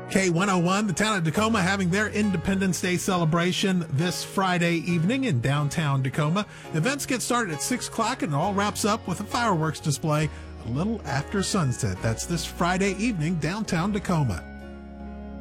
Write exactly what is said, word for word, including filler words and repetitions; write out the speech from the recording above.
K one oh one, the town of Tacoma, having their Independence Day celebration this Friday evening in downtown Tacoma. Events get started at six o'clock and it all wraps up with a fireworks display a little after sunset. That's this Friday evening, downtown Tacoma.